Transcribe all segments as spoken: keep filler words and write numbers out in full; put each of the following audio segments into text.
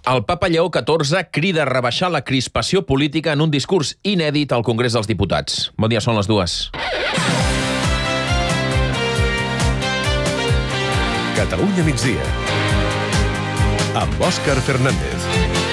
El papa Lleó catorze crida a rebaixar la crispació política en un discurs inèdit al Congrés dels Diputats. Bon dia, són les dues. Catalunya migdia, amb Òscar Fernández.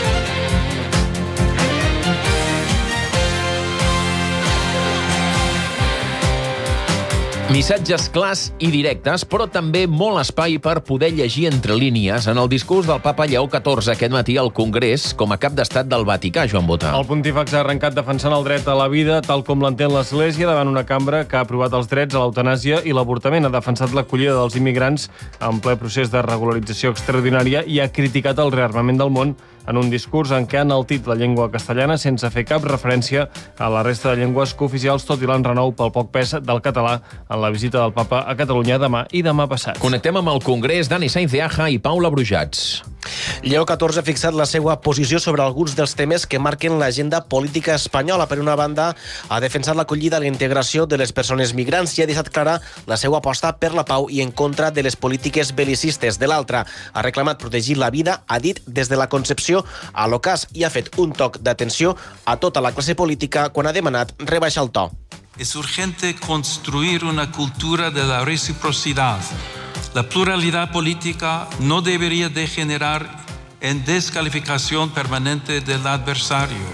Missatges clars i directes, però també molt espai per poder llegir entre línies en el discurs del papa Lleó catorze aquest matí al Congrés com a cap d'estat del Vaticà, Joan Bota. El pontífex ha arrencat defensant el dret a la vida tal com l'entén l'Església davant una cambra que ha aprovat els drets a l'eutanàsia i l'avortament. Ha defensat l'acollida dels immigrants en ple procés de regularització extraordinària i ha criticat el rearmament del món en un discurs en què ha enaltit la llengua castellana sense fer cap referència a la resta de llengües cooficials, tot i l'enrenou pel poc pes del català en la visita del papa a Catalunya demà i demà passat. Connectem amb el Congrés, Dani Sainz de Aja i Paula Brujats. Lleó catorze ha fixat la seva posició sobre alguns dels temes que marquen l'agenda política espanyola. Per una banda, ha defensat l'acollida i la integració de les persones migrants i ha deixat clara la seva aposta per la pau i en contra de les polítiques bel·licistes. De l'altra, ha reclamat protegir la vida, ha dit, des de la concepció a l'ocàs i ha fet un toc d'atenció a tota la classe política quan ha demanat rebaixar el to. Es urgente construir una cultura de la reciprocidad. La pluralidad política no debería degenerar en descalificación permanente del adversario.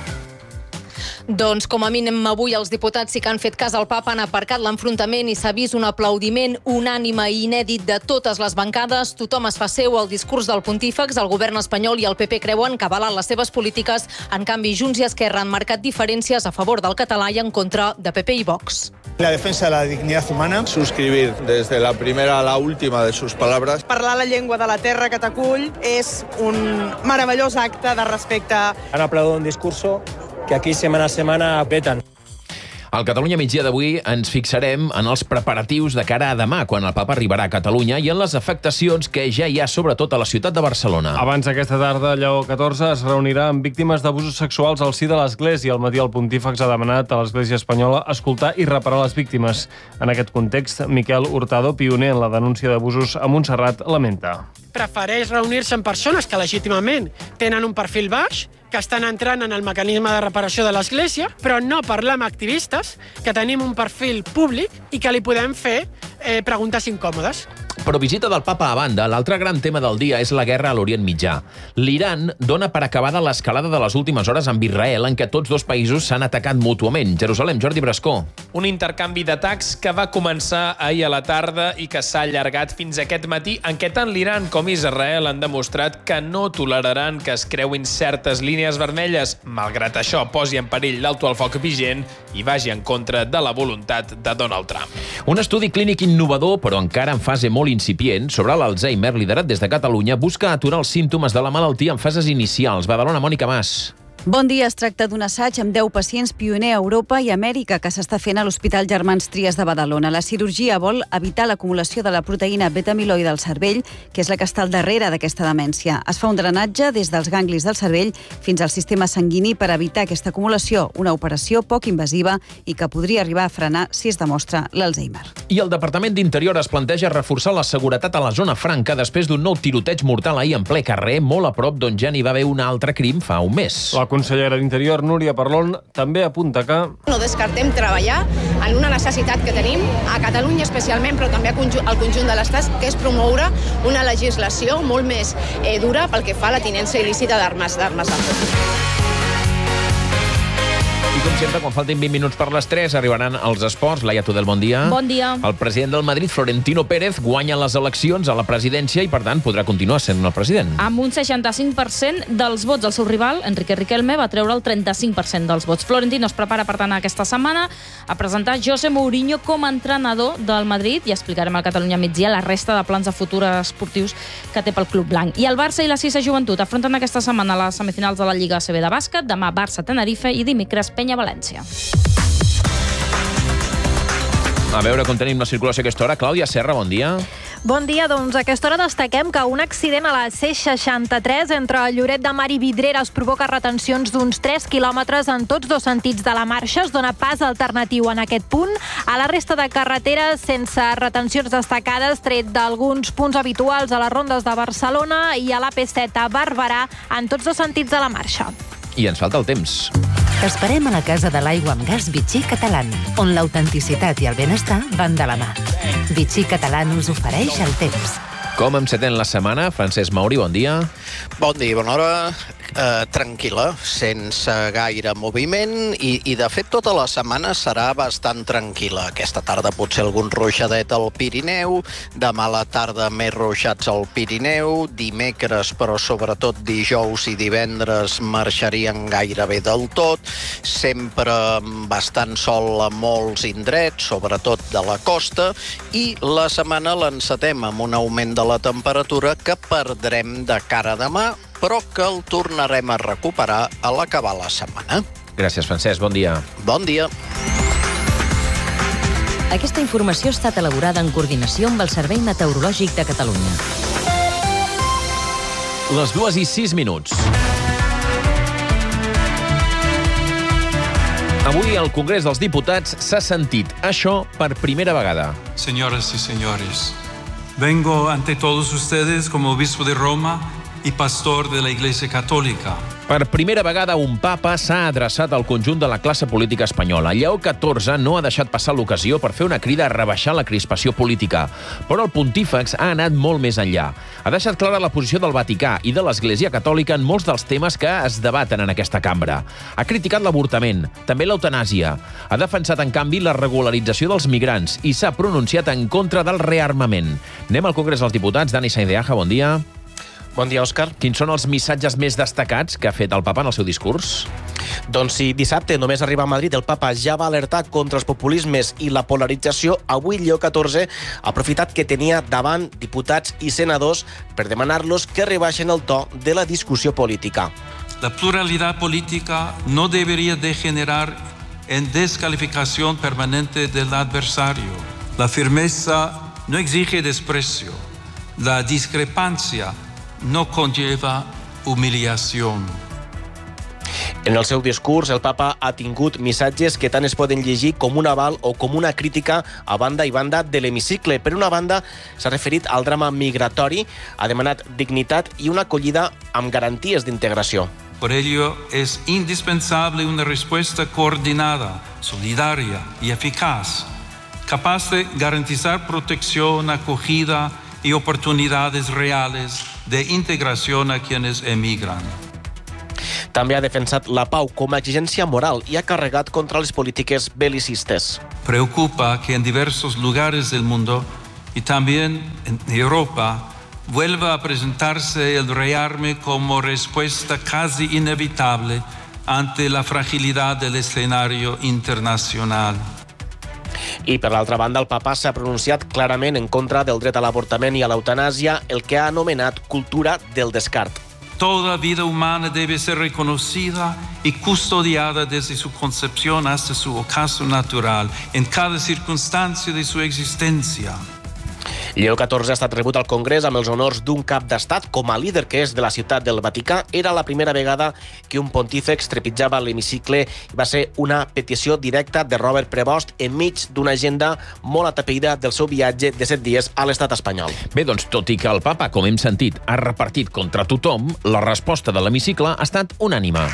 Doncs, com a mínim, avui els diputats sí que han fet cas al papa, han aparcat l'enfrontament i s'ha vist un aplaudiment unànime i inèdit de totes les bancades. Tothom es fa seu el discurs del pontífex, el govern espanyol i el P P creuen que avalen les seves polítiques. En canvi, Junts i Esquerra han marcat diferències a favor del català i en contra de P P i Vox. La defensa de la dignidad humana. Suscribir desde la primera a la última de sus palabras. Parlar la llengua de la terra que t'acull és un meravellós acte de respecte. Han aplaudit un discurso que aquí setmana a setmana peten. Al Catalunya migdia d'avui ens fixarem en els preparatius de cara a demà, quan el papa arribarà a Catalunya, i en les afectacions que ja hi ha, sobretot a la ciutat de Barcelona. Abans d'aquesta tarda, Lleó catorze es reunirà amb víctimes d'abusos sexuals al si de l'Església. Al matí el pontífex ha demanat a l'Església espanyola escoltar i reparar les víctimes. En aquest context, Miquel Hurtado, pioner en la denúncia d'abusos a Montserrat, lamenta. Prefereix reunir-se amb persones que legítimament tenen un perfil baix, que estan entrant en el mecanisme de reparació de l'Església, però no parlar amb activistes que tenim un perfil públic i que li podem fer eh, preguntes incòmodes. Però visita del papa a banda, l'altre gran tema del dia és la guerra a l'Orient Mitjà. L'Iran dona per acabada l'escalada de les últimes hores amb Israel, en què tots dos països s'han atacat mútuament. Jerusalem, Jordi Brascó. Un intercanvi d'atacs que va començar ahir a la tarda i que s'ha allargat fins aquest matí, en què tant l'Iran com Israel han demostrat que no toleraran que es creuin certes línies vermelles. Malgrat això, posi en perill l'alto al foc vigent i vagi en contra de la voluntat de Donald Trump. Un estudi clínic innovador, però encara en fase molt incipient, sobre l'Alzheimer, liderat des de Catalunya, busca aturar els símptomes de la malaltia en fases inicials. Badalona, Mònica Mas. Bon dia. Es tracta d'un assaig amb deu pacients pioner a Europa i Amèrica que s'està fent a l'Hospital Germans Trias de Badalona. La cirurgia vol evitar l'acumulació de la proteïna beta-amiloide al cervell, que és la que està al darrere d'aquesta demència. Es fa un drenatge des dels ganglis del cervell fins al sistema sanguini per evitar aquesta acumulació, una operació poc invasiva i que podria arribar a frenar si es demostra l'Alzheimer. I el Departament d'Interior es planteja reforçar la seguretat a la zona franca després d'un nou tiroteig mortal ahir en ple carrer, molt a prop d'on ja n'hi va haver un altre crim fa un mes. La consellera d'Interior, Núria Parlon, també apunta que no descartem treballar en una necessitat que tenim a Catalunya especialment, però també al conjunt de l'Estat, que és promoure una legislació molt més eh, dura pel que fa a la tinença il·lícita d'armes d'armes de foc. I com sempre, quan faltin vint minuts per les tres, arribaran els esports. Laia Tudel, bon dia. Bon dia. El president del Madrid, Florentino Pérez, guanya les eleccions a la presidència i, per tant, podrà continuar sent el president. Amb un seixanta-cinc per cent dels vots, el seu rival, Enrique Riquelme, va treure el trenta-cinc per cent dels vots. Florentino es prepara, per tant, aquesta setmana a presentar José Mourinho com a entrenador del Madrid i explicarem al Catalunya migdia la resta de plans de futur esportius que té pel club blanc. I el Barça i la Sisa Joventut afronten aquesta setmana les semifinals de la Lliga A C B de bàsquet. Demà Barça-Tenerife i dimecres Penya-València. A veure com tenim la circulació a aquesta hora. Clàudia Serra, bon dia. Bon dia, doncs a aquesta hora destaquem que un accident a la C seixanta-tres entre Lloret de Mar i Vidreres provoca retencions d'uns tres quilòmetres en tots dos sentits de la marxa. Es dona pas alternatiu en aquest punt. A la resta de carreteres, sense retencions destacades, tret d'alguns punts habituals a les rondes de Barcelona i a l'A P set a Barberà en tots dos sentits de la marxa. I ens falta el temps. T'esperem a la Casa de l'Aigua amb Gas Vichy Catalán, on l'autenticitat i el benestar van de la mà. Vichy Catalán us ofereix el temps. Com encetem la setmana? Francesc Mauri, bon dia. Bon dia, bona hora. Eh, tranquil·la, sense gaire moviment i, i de fet tota la setmana serà bastant tranquil·la. Aquesta tarda potser algun ruixadet al Pirineu, demà a la tarda més ruixats al Pirineu, dimecres però sobretot dijous i divendres marxarien gairebé del tot, sempre amb bastant sol a molts indrets, sobretot de la costa, i la setmana l'encetem amb un augment de la temperatura que perdrem de cara a demà, però que el tornarem a recuperar a l'acabar la setmana. Gràcies, Francesc. Bon dia. Bon dia. Aquesta informació ha estat elaborada en coordinació amb el Servei Meteorològic de Catalunya. Les dues i sis minuts. Avui al Congrés dels Diputats s'ha sentit això per primera vegada. Señoras y señores, vengo ante todos ustedes como obispo de Roma i pastor de la Iglesia Católica. Per primera vegada, un papa s'ha adreçat al conjunt de la classe política espanyola. Lleó catorze no ha deixat passar l'ocasió per fer una crida a rebaixar la crispació política. Però el pontífex ha anat molt més enllà. Ha deixat clara la posició del Vaticà i de l'Església Catòlica en molts dels temes que es debaten en aquesta cambra. Ha criticat l'avortament, també l'eutanàsia. Ha defensat, en canvi, la regularització dels migrants i s'ha pronunciat en contra del rearmament. Anem al Congrés dels Diputats. Dani Saindeaja, bon dia. Bon dia, Òscar. Quins són els missatges més destacats que ha fet el papa en el seu discurs? Doncs si dissabte només arriba a Madrid el papa ja va alertar contra els populismes i la polarització, avui Lleó catorze ha aprofitat que tenia davant diputats i senadors per demanar-los que rebaixen el to de la discussió política. La pluralidad política no debería degenerar en descalificación permanente del adversario. La firmeza no exige desprecio. La discrepancia no conlleva humillación. En el seu discurs, el papa ha tingut missatges que tant es poden llegir com un aval o com una crítica a banda i banda de l'hemicicle. Per una banda, s'ha referit al drama migratori, ha demanat dignitat i una acollida amb garanties d'integració. Por ello, es indispensable una respuesta coordinada, solidaria y eficaz, capaz de garantizar protección, acogida y oportunidades reales de integración a quienes emigran. També ha defensat la pau com a exigència moral i ha carregat contra les polítiques belicistes. Preocupa que en diversos lugares del mundo y también en Europa vuelva a presentarse el rearme como respuesta casi inevitable ante la fragilidad del escenario internacional. I, per l'altra banda, el papa s'ha pronunciat clarament en contra del dret a l'avortament i a l'eutanàsia, el que ha anomenat cultura del descart. Toda vida humana debe ser reconocida y custodiada desde su concepción hasta su ocaso natural, en cada circunstancia de su existencia. Lleó catorze ha estat rebut al Congrés amb els honors d'un cap d'estat. Com a líder que és de la ciutat del Vaticà, era la primera vegada que un pontífex trepitjava l'hemicicle i va ser una petició directa de Robert Prevost enmig d'una agenda molt atapeïda del seu viatge de set dies a l'estat espanyol. Bé, doncs, tot i que el papa, com hem sentit, ha repartit contra tothom, la resposta de l'hemicicle ha estat unànime.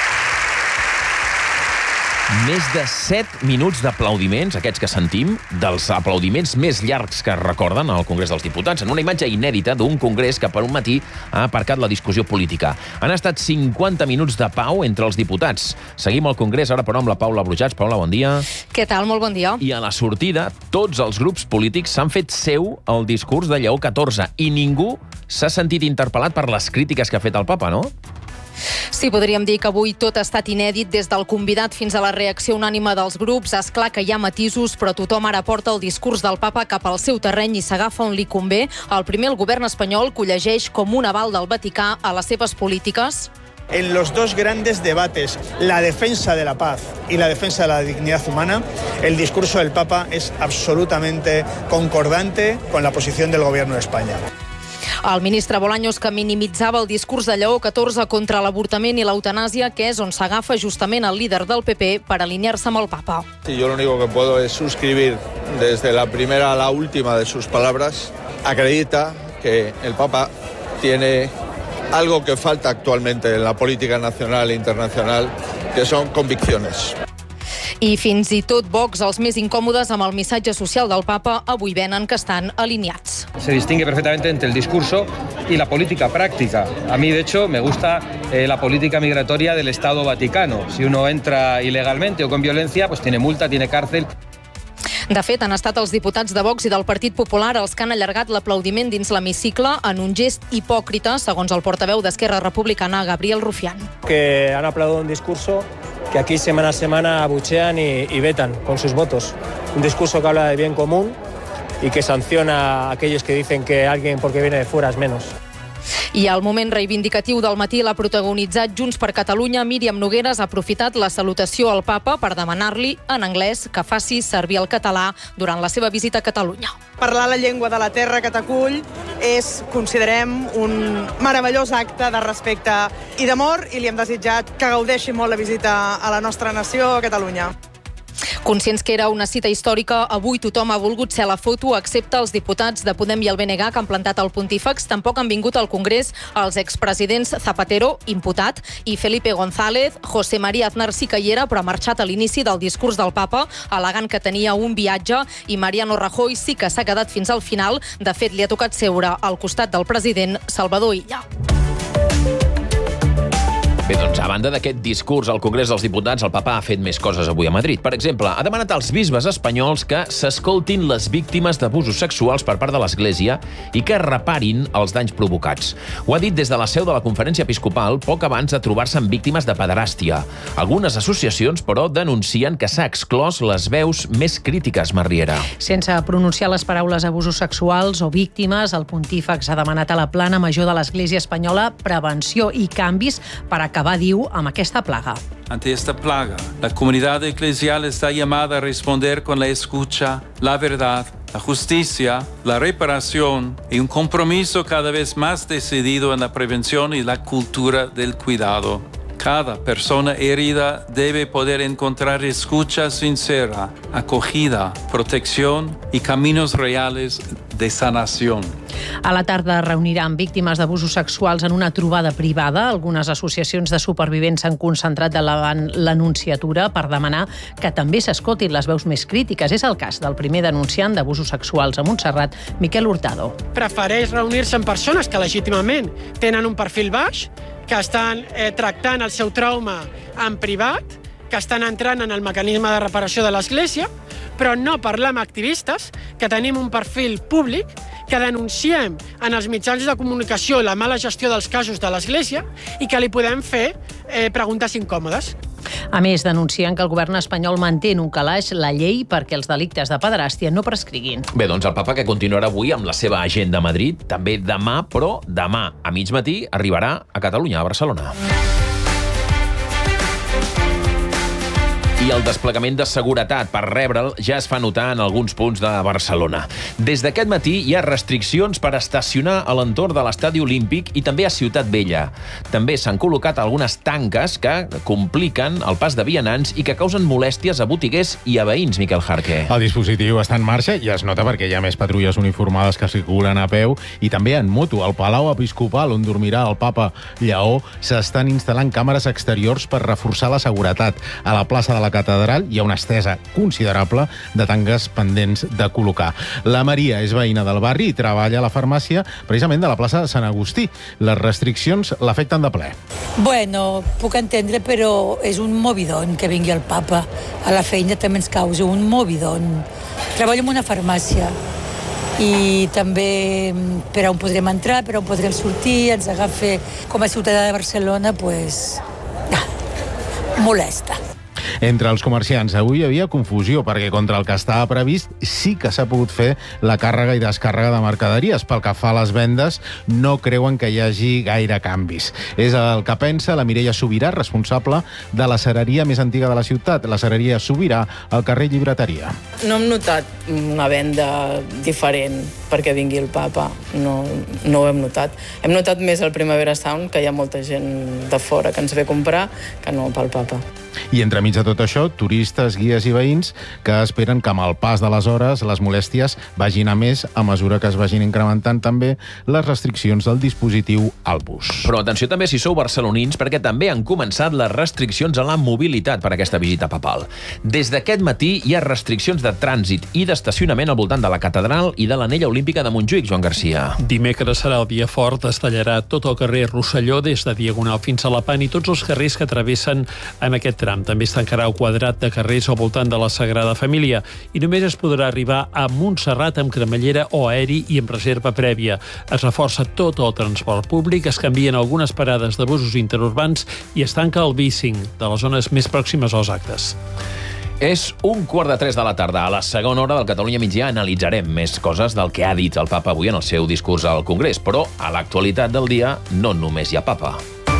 Més de set minuts d'aplaudiments, aquests que sentim, dels aplaudiments més llargs que es recorden al Congrés dels Diputats, en una imatge inèdita d'un congrés que per un matí ha aparcat la discussió política. Han estat cinquanta minuts de pau entre els diputats. Seguim al Congrés ara, però, amb la Paula Brujats. Paula, bon dia. Què tal? Molt bon dia. I a la sortida, tots els grups polítics s'han fet seu el discurs de Lleó catorze i ningú s'ha sentit interpel·lat per les crítiques que ha fet el papa, no? Sí, podríem dir que avui tot ha estat inèdit, des del convidat fins a la reacció unànime dels grups. És clar que hi ha matisos, però tothom ara porta el discurs del papa cap al seu terreny i s'agafa on li convé. El primer, el govern espanyol, que ho llegeix com un aval del Vaticà a les seves polítiques. En los dos grandes debates, la defensa de la paz y la defensa de la dignidad humana, el discurso del Papa es absolutamente concordante con la posición del Gobierno de España. El ministre Bolaños, que minimitzava el discurs de Lleó catorze contra l'avortament i l'eutanàsia, que és on s'agafa justament el líder del P P per alinear-se amb el Papa. Sí, yo lo único que puedo es suscribir desde la primera a la última de sus palabras. Acredita que el Papa tiene algo que falta actualmente en la política nacional e internacional, que son convicciones. I fins i tot Vox, els més incòmodes amb el missatge social del Papa, avui venen que estan alineats. Se distingue perfectamente entre el discurso y la política práctica. A mí, de hecho, me gusta eh, la política migratoria del Estado Vaticano. Si uno entra ilegalmente o con violencia, pues tiene multa, tiene cárcel. De fet, han estat els diputats de Vox i del Partit Popular els que han allargat l'aplaudiment dins l'hemicicle en un gest hipòcrita, segons el portaveu d'Esquerra Republicana, Gabriel Rufián. Que han aplaudido un discurso que aquí semana a semana abuchean y, y vetan con sus votos. Un discurso que habla de bien común y que sanciona a aquellos que dicen que alguien porque viene de fuera es menos. I el moment reivindicatiu del matí l'ha protagonitzat Junts per Catalunya. Míriam Nogueras ha aprofitat la salutació al Papa per demanar-li, en anglès, que faci servir el català durant la seva visita a Catalunya. Parlar la llengua de la terra que t'acull és, considerem, un meravellós acte de respecte i d'amor, i li hem desitjat que gaudeixi molt la visita a la nostra nació, a Catalunya. Conscients que era una cita històrica, avui tothom ha volgut ser a la foto, excepte els diputats de Podem i el B N G que han plantat el pontífex. Tampoc han vingut al Congrés els expresidents Zapatero, imputat, i Felipe González. José María Aznar sí que hi era, però ha marxat a l'inici del discurs del Papa, al·legant que tenia un viatge, i Mariano Rajoy sí que s'ha quedat fins al final. De fet, li ha tocat seure al costat del president Salvador Illa. Bé, doncs, a banda d'aquest discurs al Congrés dels Diputats, el Papa ha fet més coses avui a Madrid. Per exemple, ha demanat als bisbes espanyols que s'escoltin les víctimes d'abusos sexuals per part de l'Església i que reparin els danys provocats. Ho ha dit des de la seu de la Conferència Episcopal poc abans de trobar-se amb víctimes de pederàstia. Algunes associacions, però, denuncien que s'ha exclòs les veus més crítiques, Marriera. Sense pronunciar les paraules abusos sexuals o víctimes, el pontífex ha demanat a la plana major de l'Església espanyola prevenció i canvis per acabar, diu, amb aquesta plaga. Ante esta plaga, la comunidad eclesial está llamada a responder con la escucha, la verdad, la justicia, la reparación y un compromiso cada vez más decidido en la prevención y la cultura del cuidado. Cada persona herida debe poder encontrar escucha sincera, acogida, protección y caminos reales de sanación. A la tarda reuniran víctimes d'abusos sexuals en una trobada privada. Algunes associacions de supervivents s'han concentrat davant l'anunciatura per demanar que també s'escoltin les veus més crítiques. És el cas del primer denunciant d'abusos sexuals a Montserrat, Miquel Hurtado. Prefereix reunir-se amb persones que legítimament tenen un perfil baix, que estan eh, tractant el seu trauma en privat, que estan entrant en el mecanisme de reparació de l'Església, però no parlar amb activistes, que tenim un perfil públic, que denunciem en els mitjans de comunicació la mala gestió dels casos de l'Església i que li podem fer eh, preguntes incòmodes. A més, denuncien que el govern espanyol manté en un calaix la llei perquè els delictes de pederàstia no prescriguin. Bé, doncs el Papa, que continuarà avui amb la seva agenda a Madrid, també demà, però demà a mig matí arribarà a Catalunya, a Barcelona. I el desplegament de seguretat per rebre'l ja es fa notar en alguns punts de Barcelona. Des d'aquest matí hi ha restriccions per estacionar a l'entorn de l'Estadi Olímpic i també a Ciutat Vella. També s'han col·locat algunes tanques que compliquen el pas de vianants i que causen molèsties a botiguers i a veïns, Miquel Jarque. El dispositiu està en marxa i es nota perquè hi ha més patrulles uniformades que circulen a peu i també en moto. Al Palau Episcopal, on dormirà el papa Lleó, s'estan instal·lant càmeres exteriors per reforçar la seguretat. A la plaça de la Catedral hi ha una estesa considerable de tanques pendents de col·locar. La Maria és veïna del barri i treballa a la farmàcia precisament de la plaça de Sant Agustí. Les restriccions l'afecten de ple. Bueno, puc entendre, però és un movidon que vingui el papa. A la feina també ens causa un movidon. Treballo en una farmàcia i també per on podrem entrar, per on podrem sortir, ens agafa com a ciutadà de Barcelona, pues, molesta. Entre els comerciants avui hi havia confusió perquè contra el que estava previst sí que s'ha pogut fer la càrrega i descàrrega de mercaderies. Pel que fa a les vendes, no creuen que hi hagi gaire canvis. És el que pensa la Mireia Sobirà, responsable de la cereria més antiga de la ciutat, la cereria Sobirà, al carrer Llibreteria. No hem notat una venda diferent perquè vingui el papa. No, no ho hem notat. Hem notat més el Primavera Sound, que hi ha molta gent de fora que ens ve a comprar, que no pel papa. I entremig de tot això, turistes, guies i veïns que esperen que amb el pas de les hores les molèsties vagin a més a mesura que es vagin incrementant també les restriccions del dispositiu al bus. Però atenció també si sou barcelonins, perquè també han començat les restriccions a la mobilitat per a aquesta visita papal. Des d'aquest matí hi ha restriccions de trànsit i d'estacionament al voltant de la catedral i de l'anella olímpica de Montjuïc, Joan Garcia. Dimecres serà el dia fort, es tallarà tot el carrer Rosselló des de Diagonal fins a la Pan i tots els carrers que travessen en aquest tram. També es tancarà el quadrat de carrers al voltant de la Sagrada Família i només es podrà arribar a Montserrat amb cremallera o aeri i amb reserva prèvia. Es reforça tot el transport públic, es canvien algunes parades de busos interurbans i es tanca el bicing de les zones més pròximes als actes. És un quart de tres de la tarda. A la segona hora del Catalunya Migdia analitzarem més coses del que ha dit el papa avui en el seu discurs al Congrés. Però a l'actualitat del dia no només hi ha papa.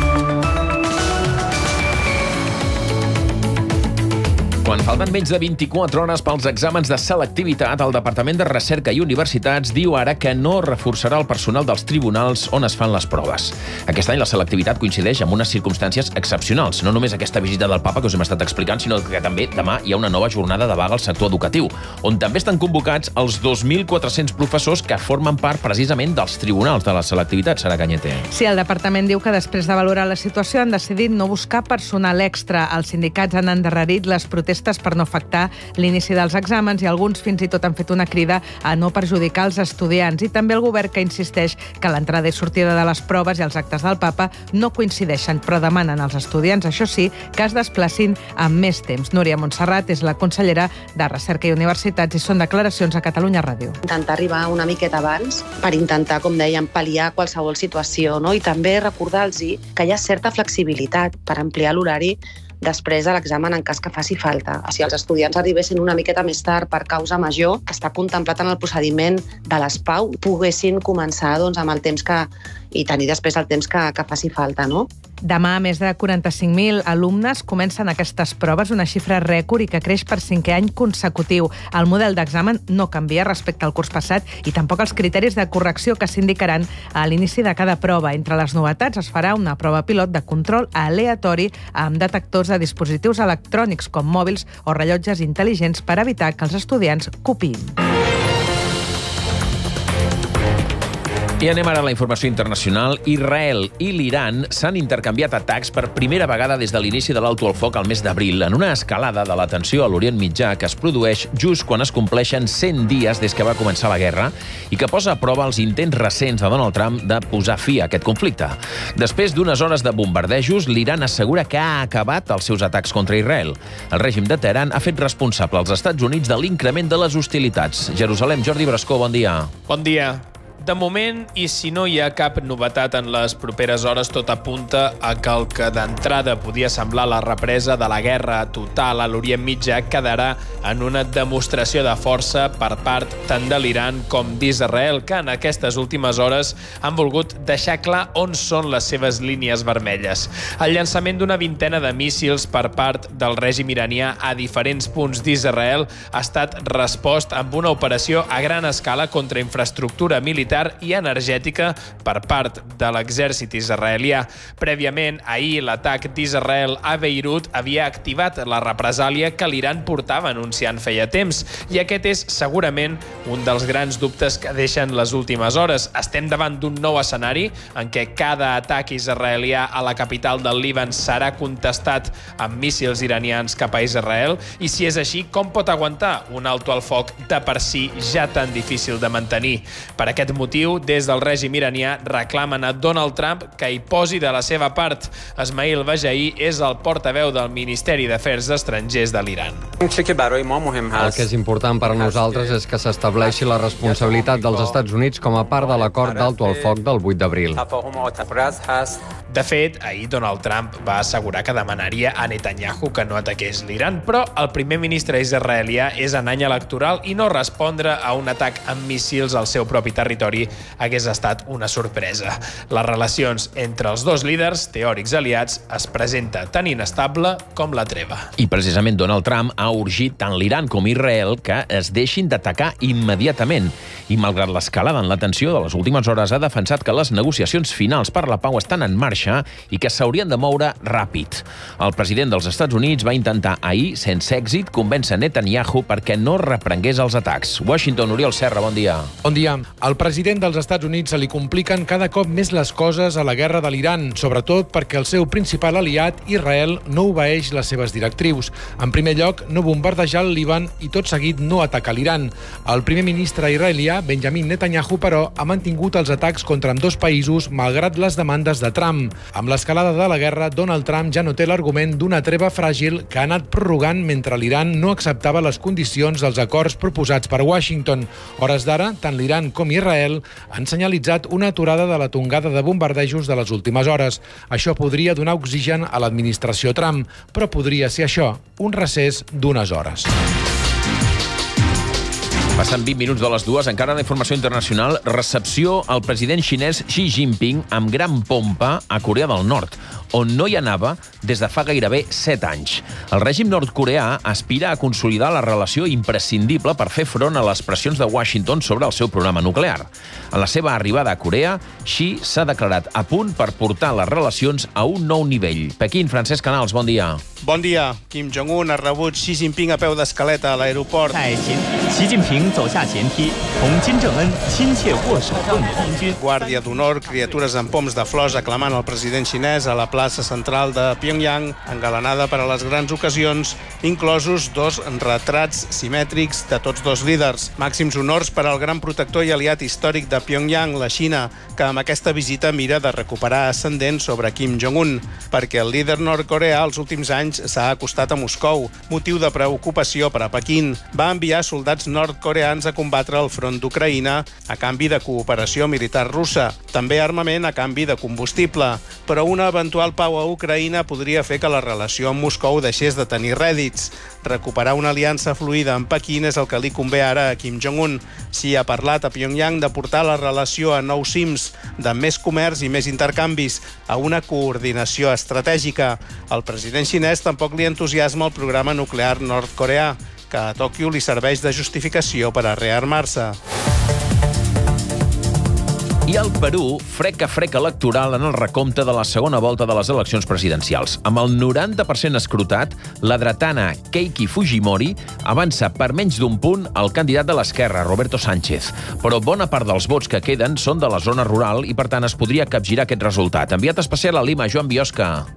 Quan falten menys de vint-i-quatre hores pels exàmens de selectivitat, el Departament de Recerca i Universitats diu ara que no reforçarà el personal dels tribunals on es fan les proves. Aquest any la selectivitat coincideix amb unes circumstàncies excepcionals. No només aquesta visita del papa que us hem estat explicant, sinó que també demà hi ha una nova jornada de vaga al sector educatiu, on també estan convocats els dos mil quatre-cents professors que formen part precisament dels tribunals de la selectivitat, Sara Cañete. Sí, el departament diu que després de valorar la situació han decidit no buscar personal extra. Els sindicats han endarrerit les protestes per no afectar l'inici dels exàmens i alguns fins i tot han fet una crida a no perjudicar els estudiants. I també el govern que insisteix que l'entrada i sortida de les proves i els actes del papa no coincideixen, però demanen als estudiants, això sí, que es desplacin amb més temps. Núria Montserrat és la consellera de Recerca i Universitats i són declaracions a Catalunya Ràdio. Intentar arribar una miqueta abans per intentar, com dèiem, pal·liar qualsevol situació, no? I també recordar-los que hi ha certa flexibilitat per ampliar l'horari després de l'examen en cas que faci falta. Si els estudiants arribessin una miqueta més tard per causa major, que està contemplat en el procediment de les P A U, poguessin començar doncs, amb el temps que i tenir després el temps que, que faci falta, no? Demà, més de quaranta-cinc mil alumnes comencen aquestes proves, una xifra rècord i que creix per cinquè any consecutiu. El model d'examen no canvia respecte al curs passat i tampoc els criteris de correcció que s'indicaran a l'inici de cada prova. Entre les novetats es farà una prova pilot de control aleatori amb detectors de dispositius electrònics com mòbils o rellotges intel·ligents per evitar que els estudiants copiïn. I anem ara a la informació internacional. Israel i l'Iran s'han intercanviat atacs per primera vegada des de l'inici de l'alto al foc al mes d'abril, en una escalada de la tensió a l'Orient Mitjà que es produeix just quan es compleixen cent dies des que va començar la guerra i que posa a prova els intents recents de Donald Trump de posar fi a aquest conflicte. Després d'unes hores de bombardejos, l'Iran assegura que ha acabat els seus atacs contra Israel. El règim de Teheran ha fet responsable als Estats Units de l'increment de les hostilitats. Jerusalem, Jordi Brascó, bon dia. Bon dia. De moment, i si no hi ha cap novetat en les properes hores, tot apunta a que el que d'entrada podia semblar la represa de la guerra total a l'Orient Mitjà quedarà en una demostració de força per part tant de l'Iran com d'Israel, que en aquestes últimes hores han volgut deixar clar on són les seves línies vermelles. El llançament d'una vintena de míssils per part del règim iranià a diferents punts d'Israel ha estat respost amb una operació a gran escala contra infraestructura militar i energètica per part de l'exèrcit israelià. Prèviament, ahir, l'atac d'Israel a Beirut havia activat la represàlia que l'Iran portava anunciant feia temps, i aquest és segurament un dels grans dubtes que deixen les últimes hores. Estem davant d'un nou escenari en què cada atac israelià a la capital del Líban serà contestat amb míssils iranians cap a Israel, i si és així, com pot aguantar un alto al foc de per si ja tan difícil de mantenir? Per aquest motiu, des del règim iranià reclamen a Donald Trump que hi posi de la seva part. Esmail Bajaí és el portaveu del Ministeri d'Afers Estrangers de l'Iran. El que és important per a nosaltres és que s'estableixi la responsabilitat dels Estats Units com a part de l'acord d'alto al foc del vuit d'abril. De fet, ahir Donald Trump va assegurar que demanaria a Netanyahu que no ataqués l'Iran, però el primer ministre israelià és en any electoral i no respondre a un atac amb míssils al seu propi territori hagués estat una sorpresa. Les relacions entre els dos líders, teòrics aliats, es presenta tan inestable com la treva. I precisament Donald Trump ha urgit tant l'Iran com Israel que es deixin d'atacar immediatament. I malgrat l'escalada en la tensió de les últimes hores, ha defensat que les negociacions finals per la pau estan en marxa i que s'haurien de moure ràpid. El president dels Estats Units va intentar ahir, sense èxit, convèncer Netanyahu perquè no reprengués els atacs. Washington, Oriol Serra, bon dia. Bon dia. Al president dels Estats Units se li compliquen cada cop més les coses a la guerra de l'Iran, sobretot perquè el seu principal aliat, Israel, no obeeix les seves directrius. En primer lloc, no bombardejar el Líban i tot seguit no atacar l'Iran. El primer ministre israelià, Benjamin Netanyahu, però, ha mantingut els atacs contra ambdós països malgrat les demandes de Trump. Amb l'escalada de la guerra, Donald Trump ja no té l'argument d'una treva fràgil que ha anat prorrogant mentre l'Iran no acceptava les condicions dels acords proposats per Washington. Hores d'ara, tant l'Iran com Israel han senyalitzat una aturada de la tongada de bombardejos de les últimes hores. Això podria donar oxigen a l'administració Trump, però podria ser això, un recés d'unes hores. Passant vint minuts de les dues, encara la informació internacional, recepció al president xinès Xi Jinping amb gran pompa a Corea del Nord, on no hi anava des de fa gairebé set anys. El règim nord-coreà aspira a consolidar la relació imprescindible per fer front a les pressions de Washington sobre el seu programa nuclear. En la seva arribada a Corea, Xi s'ha declarat a punt per portar les relacions a un nou nivell. Pequín, Francesc Canals, bon dia. Bon dia. Kim Jong-un ha rebut Xi Jinping a peu d'escaleta a l'aeroport. Xi Jinping Guàrdia d'honor, criatures amb poms de flors aclamant el president xinès a la plaça central de Pyongyang, engalanada per a les grans ocasions, inclosos dos retrats simètrics de tots dos líders. Màxims honors per al gran protector i aliat històric de Pyongyang, la Xina, que amb aquesta visita mira de recuperar ascendent sobre Kim Jong-un, perquè el líder nord-coreà als últims anys s'ha acostat a Moscou, motiu de preocupació per a Pequín. Va enviar soldats nord-coreans a combatre al front d'Ucraïna a canvi de cooperació militar russa, també armament a canvi de combustible. Però una eventual pau a Ucraïna podria fer que la relació amb Moscou deixés de tenir rèdits. Recuperar una aliança fluida amb Pequín és el que li convé ara a Kim Jong-un. Xi ha parlat a Pyongyang de portar la relació a nous cims, de més comerç i més intercanvis, a una coordinació estratègica. Al president xinès tampoc li entusiasma el programa nuclear nord-coreà, que a Tòquio li serveix de justificació per a rearmar-se. I al Perú, frec a frec electoral en el recompte de la segona volta de les eleccions presidencials. Amb el noranta per cent escrutat, la dretana Keiki Fujimori avança per menys d'un punt al candidat de l'esquerra, Roberto Sánchez. Però bona part dels vots que queden són de la zona rural i, per tant, es podria capgirar aquest resultat. Enviat especial a Lima, Joan Biosca.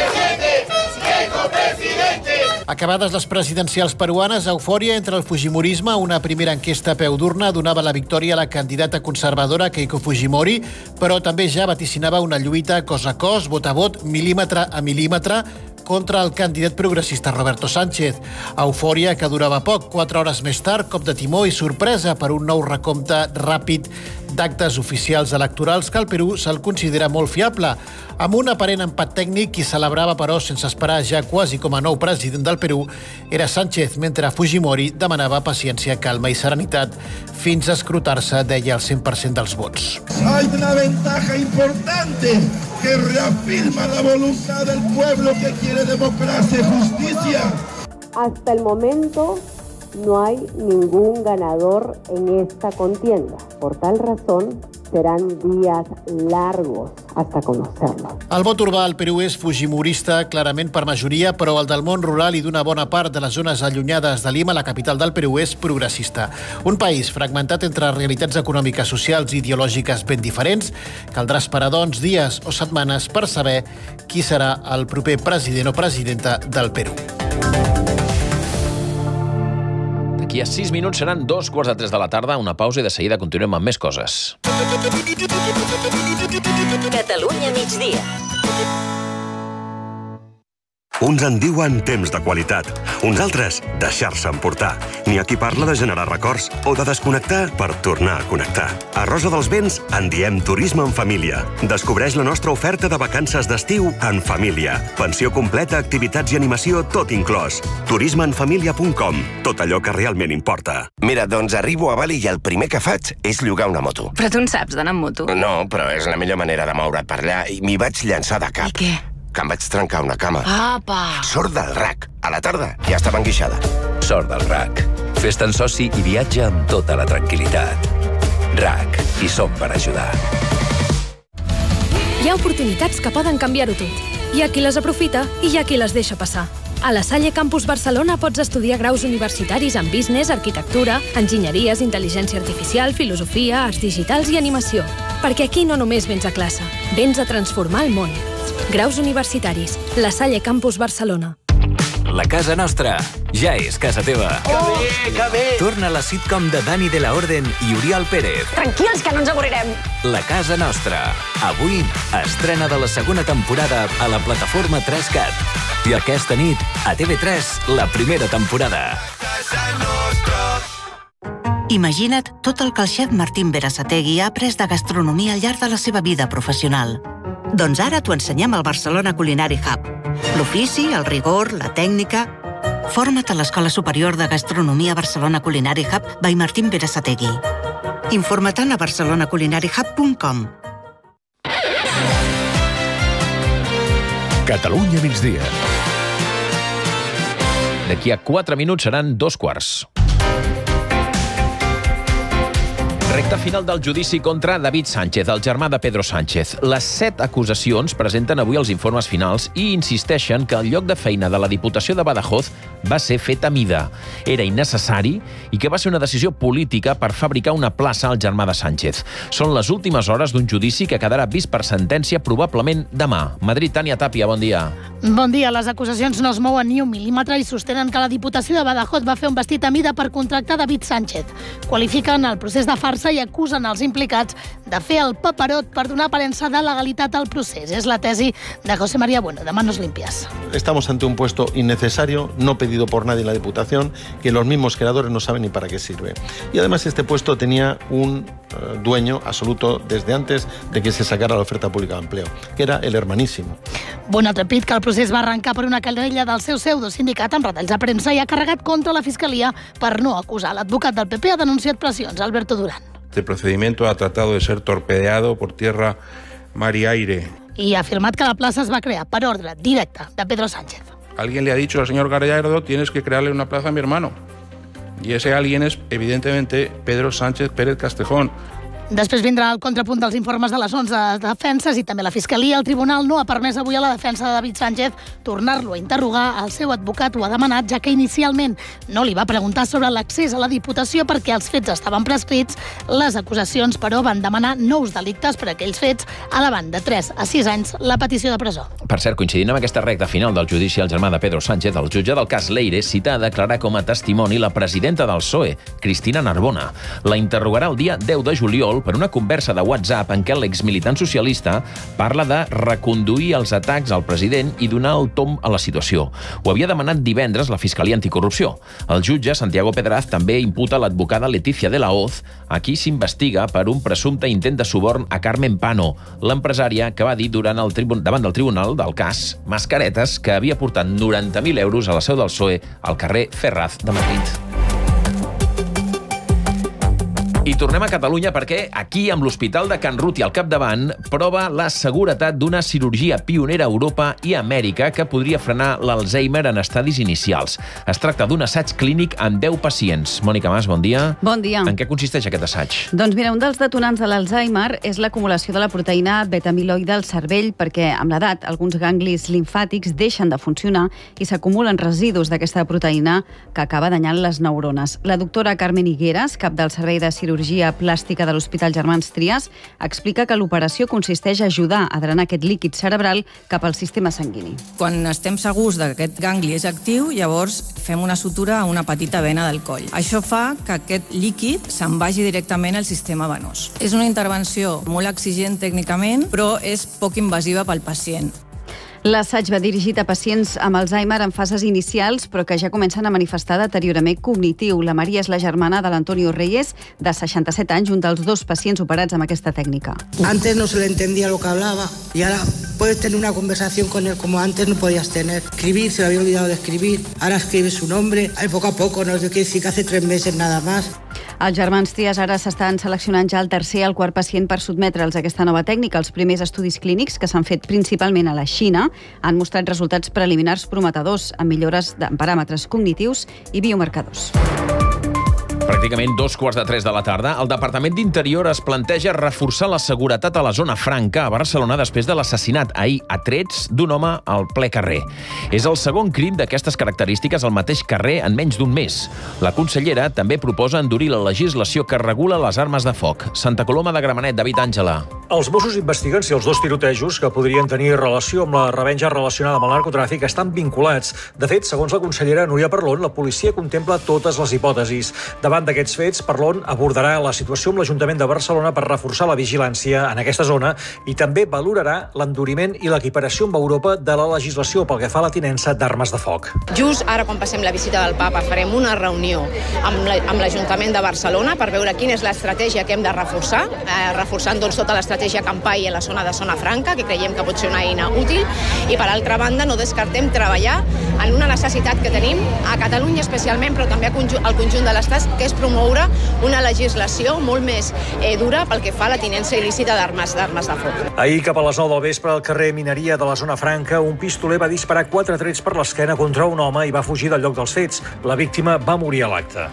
Acabades les presidencials peruanes, eufòria entre el fujimorisme. Una primera enquesta a peu d'urna donava la victòria a la candidata conservadora Keiko Fujimori, però també ja vaticinava una lluita cos a cos, vot a vot, mil·límetre a mil·límetre, contra el candidat progressista Roberto Sánchez. Eufòria que durava poc. Quatre hores més tard, cop de timó i sorpresa per un nou recompte ràpid d'actes oficials electorals que al Perú se'l considera molt fiable. Amb un aparent empat tècnic, qui celebrava, però, sense esperar ja quasi com a nou president del Perú, era Sánchez, mentre Fujimori demanava paciència, calma i serenitat fins a escrutar-se, deia, el cent per cent dels vots. Hay una ventaja importante que reafirma la voluntad del pueblo que quiere democracia y justicia. Hasta el momento no hay ningún ganador en esta contienda. Por tal razón, serán días largos hasta conocerlo. El vot urbà al Perú és fujimorista, clarament per majoria, però el del món rural i d'una bona part de les zones allunyades de Lima, la capital del Perú, és progressista. Un país fragmentat entre realitats econòmiques, socials i ideològiques ben diferents. Caldrà esperar, doncs, dies o setmanes per saber qui serà el proper president o presidenta del Perú. D'aquí a sis minuts seran dos quarts de tres de la tarda, una pausa i de seguida continuem amb més coses. Catalunya migdia. Uns en diuen temps de qualitat, uns altres deixar-se emportar. N'hi ha qui parla de generar records o de desconnectar per tornar a connectar. A Rosa dels Vents en diem turisme en família. Descobreix la nostra oferta de vacances d'estiu en família. Pensió completa, activitats i animació, tot inclòs. turisme en família punt com. Tot allò que realment importa. Mira, doncs arribo a Bali i el primer que faig és llogar una moto. Però tu en saps d'anar amb moto? No, però és la millor manera de moure't per allà i m'hi vaig llançar de cap. I què? Que em vaig trencar una cama. Apa! Sort del R A C. A la tarda ja estava enguixada. Sort del R A C. Fes-te'n soci i viatja amb tota la tranquil·litat. R A C. Hi som per ajudar. Hi ha oportunitats que poden canviar-ho tot. Hi ha qui les aprofita i hi ha qui les deixa passar. A la Salle Campus Barcelona pots estudiar graus universitaris en business, arquitectura, enginyeries, intel·ligència artificial, filosofia, arts digitals i animació. Perquè aquí no només vens a classe, vens a transformar el món. Graus universitaris. La Salle Campus Barcelona. La casa nostra ja és casa teva. Que bé, que bé! Torna la sitcom de Dani de la Orden i Oriol Pérez. Tranquils, que no ens avorrirem. La casa nostra. Avui, estrena de la segona temporada a la plataforma tres cat. I aquesta nit, a T V tres, la primera temporada. Imagina't tot el que el xef Martín Berasategui ha après de gastronomia al llarg de la seva vida professional. Doncs ara t'ho ensenyem al Barcelona Culinary Hub. L'ofici, el rigor, la tècnica... Forma't a l'Escola Superior de Gastronomia Barcelona Culinary Hub by Martín Berasategui. Informa-te'n a barcelona culinary hub punt com. Catalunya migdia. D'aquí a quatre minuts seran dos quarts. Recte final del judici contra David Sánchez, el germà de Pedro Sánchez. Les set acusacions presenten avui els informes finals i insisteixen que el lloc de feina de la Diputació de Badajoz va ser fet a mida. Era innecessari i que va ser una decisió política per fabricar una plaça al germà de Sánchez. Són les últimes hores d'un judici que quedarà vist per sentència probablement demà. Madrid, Tània Tàpia, bon dia. Bon dia. Les acusacions no es mouen ni un mil·límetre i sostenen que la Diputació de Badajoz va fer un vestit a mida per contractar David Sánchez. Qualifiquen el procés de farsa i acusen els implicats de fer el paperot per donar aparença de legalitat al procés. És la tesi de José María Bueno, de Manos Limpias. Estamos ante un puesto innecesario, no pedido por nadie en la Diputación, que los mismos creadores no saben ni para qué sirve. Y además este puesto tenía un uh, dueño absoluto desde antes de que se sacara la oferta pública de empleo, que era el hermanísimo. Bueno, trepit que el procés va arrencar per una querella del seu pseudosindicat amb retalls a premsa i ha carregat contra la Fiscalia per no acusar. L'advocat del P P ha denunciat pressions, Alberto Durán. Este procedimiento ha tratado de ser torpedeado por tierra, mar y aire. I ha afirmat que la plaça es va crear per ordre directe de Pedro Sánchez. Alguien le ha dicho al señor Gallardo, tienes que crearle una plaza a mi hermano. Y ese alguien es, evidentemente, Pedro Sánchez Pérez Castejón. Després vindrà el contrapunt dels informes de les onze defenses i també la Fiscalia. El Tribunal no ha permès avui a la defensa de David Sánchez tornar-lo a interrogar. El seu advocat ho ha demanat, ja que inicialment no li va preguntar sobre l'accés a la Diputació perquè els fets estaven prescrits. Les acusacions, però, van demanar nous delictes per aquells fets, elevant de tres a sis anys la petició de presó. Per cert, coincidint amb aquesta recta final del judici al germà de Pedro Sánchez, el jutge del cas Leire cita a declarar com a testimoni la presidenta del P S O E, Cristina Narbona. La interrogarà el dia deu de juliol per una conversa de WhatsApp en què l'exmilitant socialista parla de reconduir els atacs al president i donar el tomb a la situació. Ho havia demanat divendres la Fiscalia Anticorrupció. El jutge, Santiago Pedraz, també imputa l'advocada Leticia de la Hoz, a qui s'investiga per un presumpte intent de suborn a Carmen Pano, l'empresària que va dir durant el tribun... davant del tribunal del cas Mascaretes que havia portat noranta mil euros a la seu del P S O E al carrer Ferraz de Madrid. I tornem a Catalunya perquè aquí, amb l'Hospital de Can Ruti al capdavant, prova la seguretat d'una cirurgia pionera a Europa i Amèrica que podria frenar l'Alzheimer en estadis inicials. Es tracta d'un assaig clínic amb deu pacients. Mònica Mas, bon dia. Bon dia. En què consisteix aquest assaig? Doncs mira, un dels detonants de l'Alzheimer és l'acumulació de la proteïna beta-amiloide al cervell perquè, amb l'edat, alguns ganglis limfàtics deixen de funcionar i s'acumulen residus d'aquesta proteïna que acaba danyant les neurones. La doctora Carmen Higueras, cap del Servei de Cirurgia cirurgia plàstica de l'Hospital Germans Trias, explica que l'operació consisteix a ajudar a drenar aquest líquid cerebral cap al sistema sanguini. Quan estem segurs que aquest gangli és actiu, llavors fem una sutura a una petita vena del coll. Això fa que aquest líquid se'n vagi directament al sistema venós. És una intervenció molt exigent tècnicament, però és poc invasiva pel pacient. L'assaig va dirigit a pacients amb Alzheimer en fases inicials, però que ja comencen a manifestar deteriorament cognitiu. La Maria és la germana de l'Antonio Reyes, de seixanta-set anys, un dels dos pacients operats amb aquesta tècnica. Antes no se le entendía lo que hablaba y ahora puedes tener una conversación con él como antes no podías tener. Escribir, se le había olvidado de escribir, ahora escribe su nombre, ahí poco a poco, no es decir que hace tres meses nada más. Els germans Trias ara s'estan seleccionant ja el tercer i el quart pacient per sotmetre'ls a aquesta nova tècnica. Els primers estudis clínics, que s'han fet principalment a la Xina, han mostrat resultats preliminars prometedors amb millores en paràmetres cognitius i biomarcadors. Pràcticament dos quarts de tres de la tarda, el Departament d'Interior es planteja reforçar la seguretat a la zona franca a Barcelona després de l'assassinat ahir a trets d'un home al ple carrer. És el segon crim d'aquestes característiques al mateix carrer en menys d'un mes. La consellera també proposa endurir la legislació que regula les armes de foc. Santa Coloma de Gramenet, David Àngela. Els Mossos investiguen si els dos tirotejos que podrien tenir relació amb la revenja relacionada amb el narcotràfic estan vinculats. De fet, segons la consellera Núria Parlon, la policia contempla totes les hipòtesis. Davant d'aquests fets, Parlon abordarà la situació amb l'Ajuntament de Barcelona per reforçar la vigilància en aquesta zona i també valorarà l'enduriment i l'equiparació amb Europa de la legislació pel que fa a la tinença d'armes de foc. Just ara, quan passem la visita del papa, farem una reunió amb l'Ajuntament de Barcelona per veure quina és l'estratègia que hem de reforçar, eh, reforçant doncs, tota l'estratègia Campai en la zona de Zona Franca, que creiem que pot ser una eina útil, i per altra banda no descartem treballar en una necessitat que tenim a Catalunya especialment, però també al conjunt de l'Estat, que és promoure una legislació molt més eh, dura pel que fa a la tinença il·lícita d'armes d'armes de foc. Ahir, cap a les nou del vespre, al carrer Mineria de la Zona Franca, un pistoler va disparar quatre trets per l'esquena contra un home i va fugir del lloc dels fets. La víctima va morir a l'acte.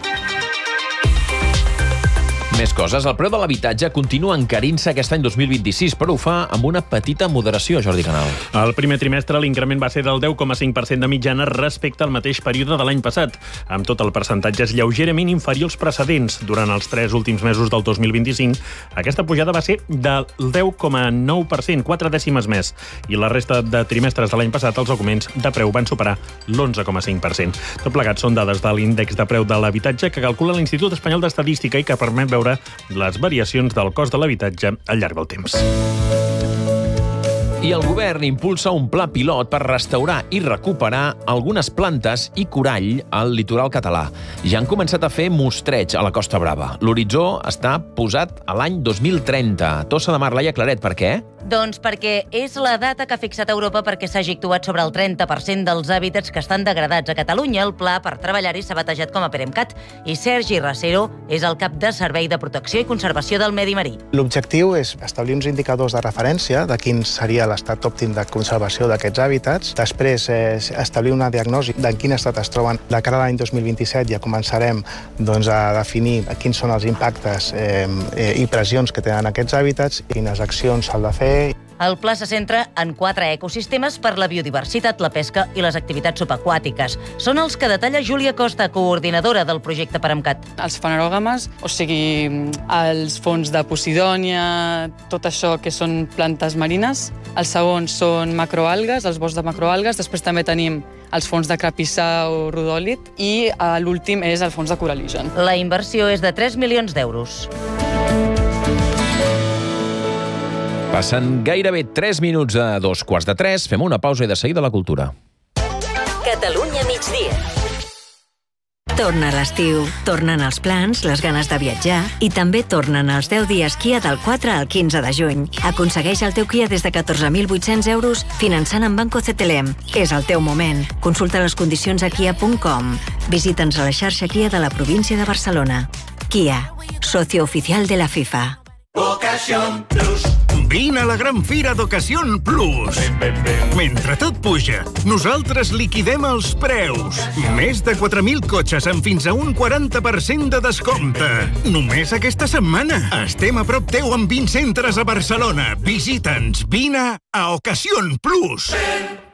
Més coses. El preu de l'habitatge continua encarint-se aquest any dos mil vint-i-sis, però ho fa amb una petita moderació, Jordi Canal. El primer trimestre l'increment va ser del deu coma cinc per cent de mitjana respecte al mateix període de l'any passat. Amb tot, el percentatge és lleugerament inferior als precedents. Durant els tres últims mesos del dos mil vint-i-cinc, aquesta pujada va ser del deu coma nou per cent, quatre dècimes més. I la resta de trimestres de l'any passat, els augments de preu van superar l'onze coma cinc per cent. Tot plegat són dades de l'índex de preu de l'habitatge que calcula l'Institut Espanyol d'Estadística i que permet veure les variacions del cost de l'habitatge al llarg del temps. I el govern impulsa un pla pilot per restaurar i recuperar algunes plantes i corall al litoral català. Ja han començat a fer mostreig a la Costa Brava. L'horitzó està posat a l'any dos mil trenta. Tossa de Mar, Laia Claret, per què? Doncs perquè és la data que ha fixat Europa perquè s'hagi actuat sobre el trenta per cent dels hàbitats que estan degradats a Catalunya. El pla per treballar-hi s'ha batejat com a PEREMCAT i Sergi Racero és el cap de Servei de Protecció i Conservació del Medi Marí. L'objectiu és establir uns indicadors de referència de quin seria l'estat òptim de conservació d'aquests hàbitats. Després, eh, establir una diagnosi de en quin estat es troben. De cara a l'any dos mil vint-i-set ja començarem doncs, a definir quins són els impactes eh, eh, i pressions que tenen aquests hàbitats, quines accions s'han de fer. El pla se centra en quatre ecosistemes per la biodiversitat, la pesca i les activitats subaquàtiques. Són els que detalla Júlia Costa, coordinadora del projecte PEREMCAT. Els fanerògames, o sigui, els fons de Posidònia, tot això que són plantes marines. Els segons són macroalgues, els boscs de macroalgues. Després també tenim els fons de crapissà o rodòlit i l'últim és el fons de coraligen. La inversió és de tres milions d'euros. Passen gairebé tres minuts a dos quarts de tres. Fem una pausa i de seguida la cultura. Catalunya migdia. Torna l'estiu, tornen els plans, les ganes de viatjar i també tornen els deu dies Kia del quatre al quinze de juny. Aconsegueix el teu Kia des de catorze mil vuit-cents euros finançant amb Banco C T L M. És el teu moment. Consulta les condicions a kia punt com. Visita'ns a la xarxa Kia de la província de Barcelona. Kia, socio oficial de la FIFA. Ocasión Plus. Vine a la gran fira d'Ocasión Plus. Ben, ben, ben. Mentre tot puja, nosaltres liquidem els preus. Més de quatre mil cotxes amb fins a un quaranta per cent de descompte. Només aquesta setmana. Estem a prop teu amb vint centres a Barcelona. Visita'ns. Vine a Ocasión Plus. Ben.